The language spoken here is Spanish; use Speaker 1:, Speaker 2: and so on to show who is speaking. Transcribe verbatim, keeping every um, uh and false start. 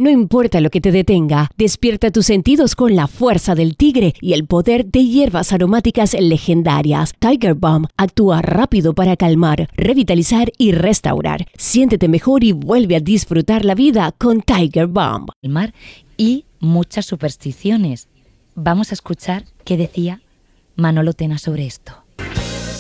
Speaker 1: No importa lo que te detenga, despierta tus sentidos con la fuerza del tigre y el poder de hierbas aromáticas legendarias. Tiger Balm actúa rápido para calmar, revitalizar y restaurar. Siéntete mejor y vuelve a disfrutar la vida con Tiger Balm.
Speaker 2: El mar y muchas supersticiones. Vamos a escuchar qué decía Manolo Tena sobre esto.